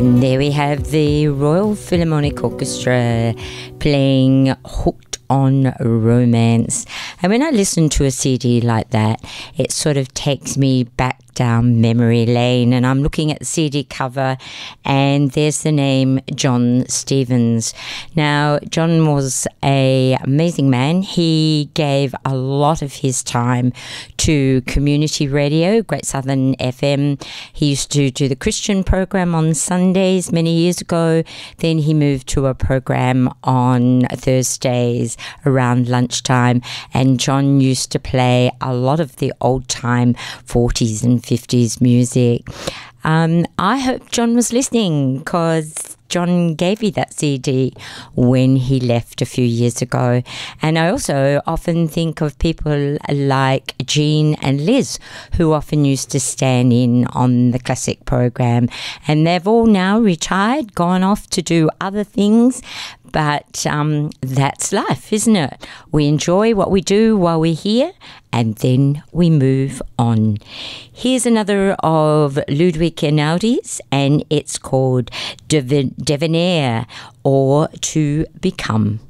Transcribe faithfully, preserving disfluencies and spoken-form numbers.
And there we have the Royal Philharmonic Orchestra playing Hooked on Romance. And when I listen to a C D like that, it sort of takes me back down memory lane, and I'm looking at the C D cover and there's the name John Stevens. Now, John was an amazing man. He gave a lot of his time to community radio, Great Southern F M. He used to do the Christian program on Sundays many years ago. Then he moved to a program on Thursdays around lunchtime, and John used to play a lot of the old time forties and fifties music. Um, I hope John was listening, because John gave me that C D when he left a few years ago. And I also often think of people like Jean and Liz, who often used to stand in on the classic program. And they've all now retired, gone off to do other things. But um, that's life, isn't it? We enjoy what we do while we're here, and then we move on. Here's another of Ludwig Einaudis, and it's called Devenaer, or To Become.